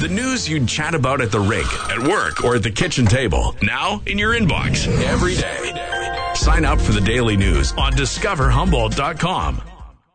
The news you'd chat about at the rink, at work, or at the kitchen table. Now in your inbox every day. Sign up for the daily news on discoverhumboldt.com.